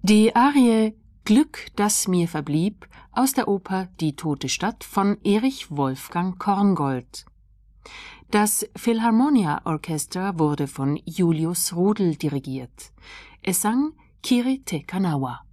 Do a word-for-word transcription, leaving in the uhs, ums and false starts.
Die Arie »Glück, das mir verblieb« aus der Oper »Die tote Stadt« von Erich Wolfgang Korngold. Das Philharmonia Orchestra wurde von Julius Rudel dirigiert. Es sang Kiri Te Kanawa.